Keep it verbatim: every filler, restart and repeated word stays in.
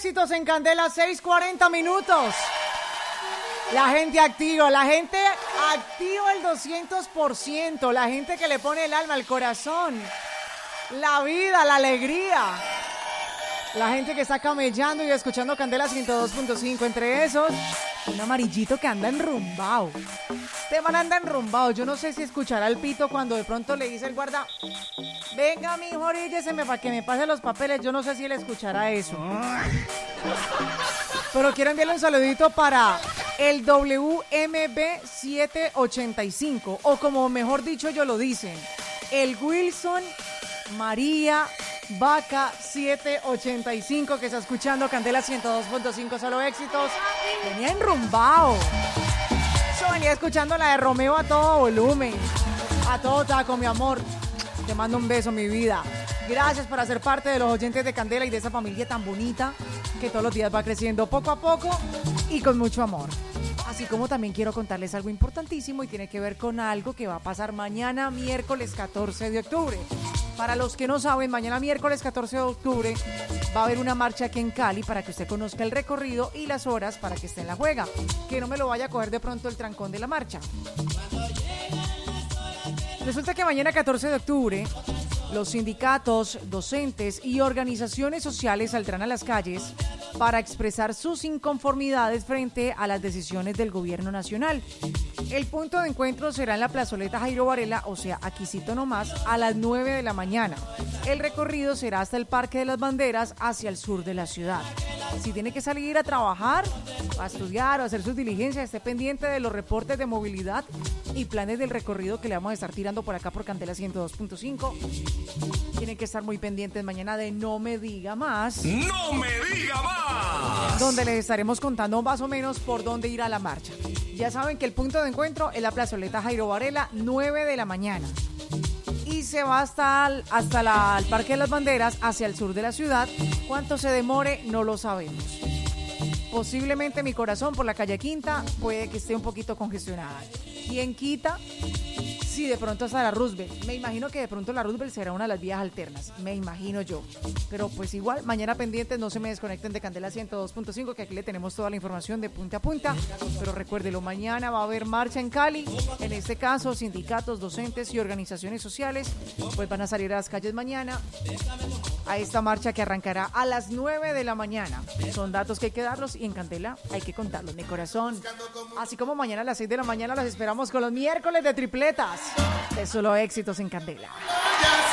éxitos en Candela, seis cuarenta minutos. La gente activa, la gente activa el doscientos por ciento, la gente que le pone el alma, el corazón, la vida, la alegría. La gente que está camellando y escuchando Candela ciento dos punto cinco, entre esos, un amarillito que anda enrumbado. Este man anda enrumbado, yo no sé si escuchará el pito cuando de pronto le dice el guarda, venga mijo, orílleseme para que me pase los papeles, yo no sé si él escuchará eso. Pero quiero enviarle un saludito para el W M B siete ochenta y cinco, o como mejor dicho ellos lo dicen, el Wilson María Vaca siete ochenta y cinco, que está escuchando Candela ciento dos punto cinco, solo éxitos. Venía enrumbado. Yo venía escuchando la de Romeo a todo volumen, a todo taco, mi amor. Te mando un beso, mi vida. Gracias por hacer parte de los oyentes de Candela y de esa familia tan bonita que todos los días va creciendo poco a poco y con mucho amor. Así como también quiero contarles algo importantísimo y tiene que ver con algo que va a pasar mañana miércoles catorce de octubre. Para los que no saben, mañana miércoles catorce de octubre va a haber una marcha aquí en Cali para que usted conozca el recorrido y las horas para que esté en la juega. Que no me lo vaya a coger de pronto el trancón de la marcha. Resulta que mañana catorce de octubre los sindicatos, docentes y organizaciones sociales saldrán a las calles para expresar sus inconformidades frente a las decisiones del gobierno nacional. El punto de encuentro será en la plazoleta Jairo Varela, o sea, aquícito nomás, a las nueve de la mañana. El recorrido será hasta el Parque de las Banderas hacia el sur de la ciudad. Si tiene que salir a trabajar, a estudiar o a hacer sus diligencias, esté pendiente de los reportes de movilidad y planes del recorrido que le vamos a estar tirando por acá por Candela ciento dos punto cinco. Tienen que estar muy pendientes mañana de No Me Diga Más. ¡No me diga más! Donde les estaremos contando más o menos por dónde ir a la marcha. Ya saben que el punto de encuentro es la plazoleta Jairo Varela, nueve de la mañana. Y se va hasta el, hasta la, el Parque de las Banderas, hacia el sur de la ciudad. Cuánto se demore, no lo sabemos. Posiblemente mi corazón por la calle Quinta puede que esté un poquito congestionada. ¿Quién quita? Sí, de pronto hasta la Roosevelt. Me imagino que de pronto la Roosevelt será una de las vías alternas. Me imagino yo. Pero pues igual, mañana pendientes, no se me desconecten de Candela ciento dos punto cinco, que aquí le tenemos toda la información de punta a punta. Pero recuérdelo, mañana va a haber marcha en Cali. En este caso, sindicatos, docentes y organizaciones sociales pues van a salir a las calles mañana a esta marcha que arrancará a las nueve de la mañana. Son datos que hay que darlos y en Candela hay que contarlos, mi corazón. Así como mañana a las seis de la mañana las esperamos con los miércoles de tripletas. Es solo éxitos en Candela.